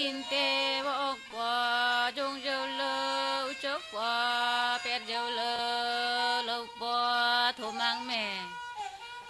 tin tê vô qua chung dâu lơ chốc qua pet dâu lơ lâu qua thô mang mẹ